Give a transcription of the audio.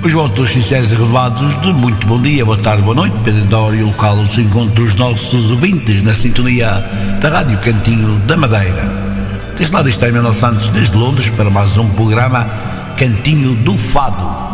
Os votos sinceros e renovados de muito bom dia, boa tarde, boa noite, dependendo da hora e o local onde se encontram os nossos ouvintes na sintonia da Rádio Cantinho da Madeira. Deste lado está Emanuel Santos desde Londres para mais um programa Cantinho do Fado.